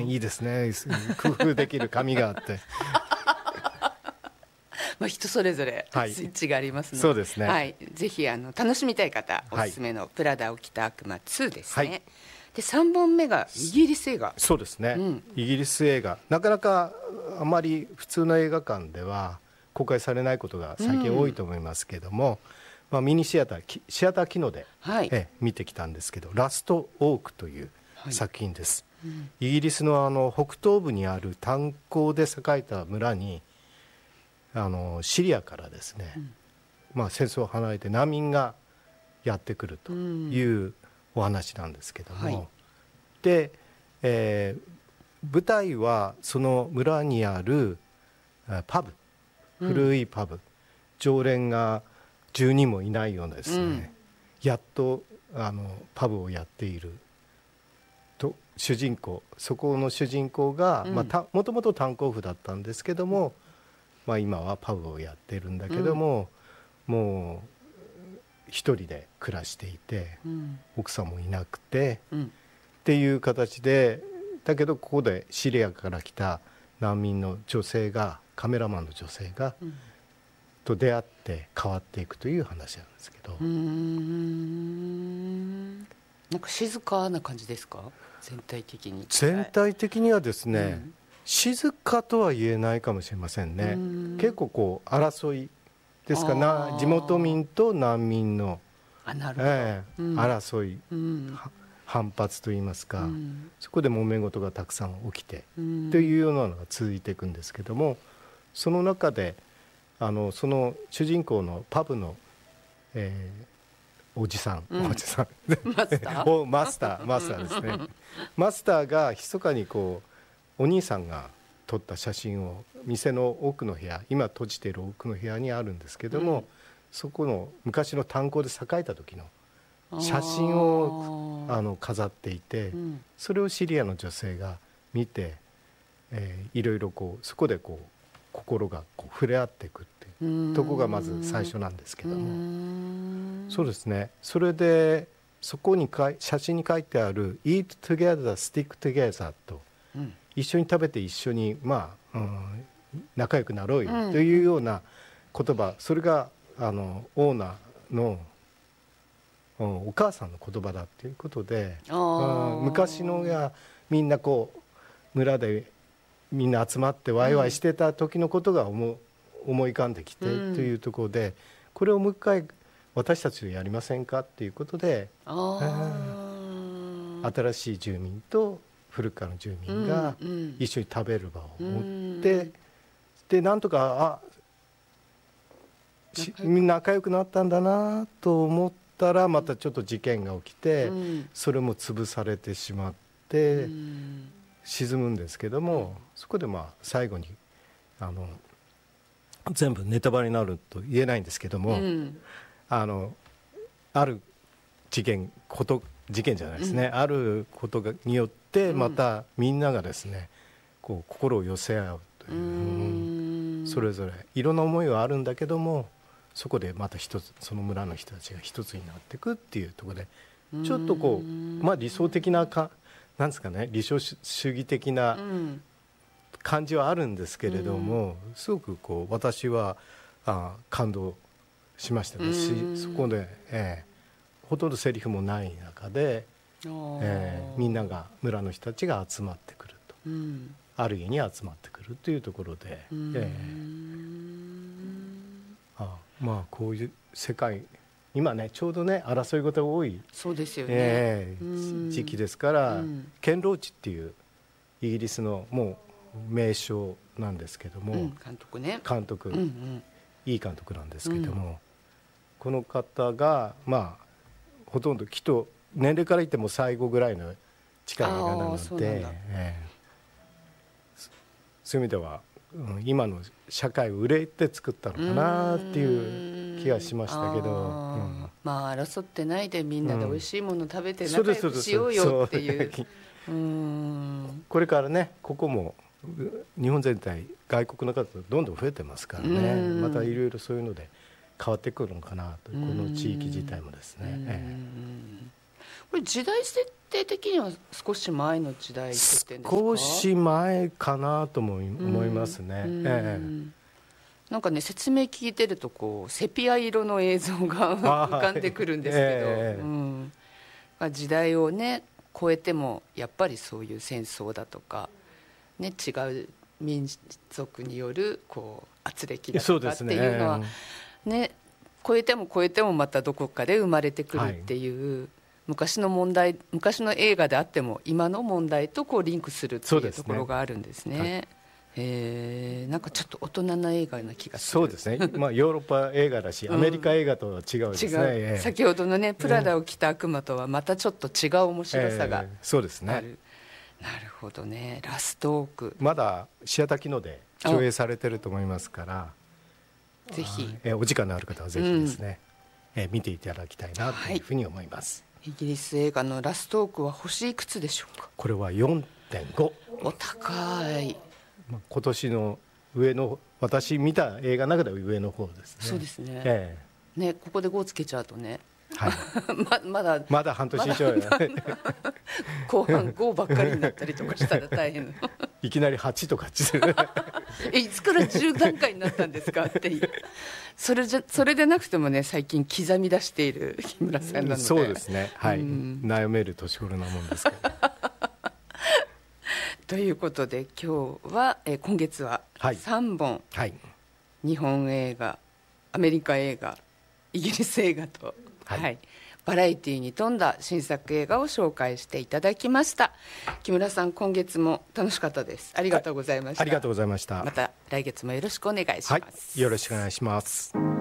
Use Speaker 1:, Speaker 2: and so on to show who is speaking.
Speaker 1: いいですね、工夫できる紙があって
Speaker 2: まあ、人それぞれ
Speaker 1: はい
Speaker 2: スイッチがありますので、
Speaker 1: そうですね、
Speaker 2: はい、ぜひ楽しみたい方おすすめのプラダを着た悪魔2ですね、
Speaker 1: はい
Speaker 2: で3本目がイギリス映画。
Speaker 1: そうですね、イギリス映画なかなかあまり普通の映画館では公開されないことが最近多いと思いますけども、まあ、ミニシアター機能で、見てきたんですけど、ラストオークという作品です、イギリスの北東部にある炭鉱で栄えた村にシリアからですね、まあ、戦争を離れて難民がやってくるというお話なんですけども、で、舞台はその村にあるパブ、古いパブ、常連が10人もいないようなですね、やっとパブをやっていると主人公、そこの主人公がもともと炭鉱夫だったんですけども、まあ、今はパブをやっているんだけども、もう一人で暮らしていて、奥さんもいなくて、っていう形で、だけどここでシリアから来た難民の女性が、カメラマンの女性が、と出会って変わっていくという話なんですけど、
Speaker 2: なんか静かな感じですか、全体的に。
Speaker 1: 全体的にはですね、静かとは言えないかもしれませんね。結構こう争いですかな、地元民と難民の争い、反発といいますか、そこで揉め事がたくさん起きてというようなのが続いていくんですけども、その中でその主人公のパブの、おじさん、マスターですねマスターが密かにこうお兄さんが撮った写真を店の奥の部屋、今閉じている奥の部屋にあるんですけども、そこの昔の炭鉱で栄えた時の写真を飾っていて、それをシリアの女性が見て、いろいろこうそこでこう心がこう触れ合っていくっていうとこがまず最初なんですけども、そうですね、それでそこに写真に書いてある Eat together, stick together と、一緒に食べて一緒に、まあ仲良くなろうよというような言葉、それがオーナーのお母さんの言葉だっていうことで、昔のがみんなこう村でみんな集まってワイワイしてた時のことが思い浮かんできてというところで、これをもう一回私たちでやりませんかっていうことで、新しい住民と古くからの住民が一緒に食べる場を持って、でなんとかみんな仲良くなったんだなと思ったら、またちょっと事件が起きて、それも潰されてしまって沈むんですけども、そこでまあ最後に全部ネタバレになると言えないんですけども、ある事件じゃないですね、あることによってまたみんながですねこう心を寄せ合うという、それぞれいろんな思いはあるんだけども、そこでまた一つ、その村の人たちが一つになっていくっていうところで、ちょっとこう、まあ、理想的ななんですかね、理想主義的な感じはあるんですけれども、すごくこう私は感動しましたね。そこで、ほとんどセリフもない中で、みんなが村の人たちが集まってくると、ある家に集まってくるというところで、まあこういう世界、今ねちょうどね争い事が多い、
Speaker 2: そうですよね、
Speaker 1: 時期ですから、ケン・ローチっていうイギリスのもう名将なんですけども、監督、いい監督なんですけども、この方がまあほとんどきっと年齢から言っても最後ぐらいの近い映画なので、そういう意味では、今の社会を憂いて作ったのかなっていう気がしましたけど、
Speaker 2: まあ争ってないでみんなで美味しいもの食べて仲良くしようよっていう、
Speaker 1: これからね、ここも日本全体外国の方どんどん増えてますからね、またいろいろそういうので変わってくるのかなと、この地域自体もですね。
Speaker 2: これ時代設定的には少し前の時代設定ですか？
Speaker 1: 少し前かなと思いますね。
Speaker 2: なんかね説明聞いてるとこうセピア色の映像が浮かんでくるんですけど、時代をね超えてもやっぱりそういう戦争だとか、ね、違う民族によるこう圧力だとかっていうのはね超えても超えてもまたどこかで生まれてくるっていう、昔の問題、昔の映画であっても今の問題とこうリンクするっていうところがあるんですね。なんかちょっと大人な映画な気がする。
Speaker 1: そうですね、ヨーロッパ映画だし、アメリカ映画とは違うですね。
Speaker 2: 先ほどのねプラダを着た悪魔とはまたちょっと違う面白さがある。
Speaker 1: そうですね。
Speaker 2: なるほどね。ラストオーク
Speaker 1: まだシアター機能で上映されてると思いますから、
Speaker 2: ぜひ
Speaker 1: お時間のある方はぜひですね、見ていただきたいなというふうに思います。
Speaker 2: イギリス映画のラストオークは星いくつでしょうか？
Speaker 1: これは 4.5。
Speaker 2: お高い。
Speaker 1: 今年の上の、私見た映画の中では上の方ですね。
Speaker 2: そうですね。ね、ここで5つけちゃうとね、まだ
Speaker 1: 半年以上
Speaker 2: 後半5ばっかりになったりとかしたら大変
Speaker 1: いきなり8とか
Speaker 2: いつから10段階になったんですかっていうそれでなくてもね最近刻み出している木村さんなので、
Speaker 1: そうですね、悩める年頃なもんですから
Speaker 2: ということで今日は、今月は3本、日本映画、アメリカ映画、イギリス映画と、バラエティに富んだ新作映画を紹介していただきました。木村さん、今月も楽しかったです。ありがとうございました。
Speaker 1: ありがとうございました。
Speaker 2: また来月もよろしくお願いします。
Speaker 1: よろしくお願いします。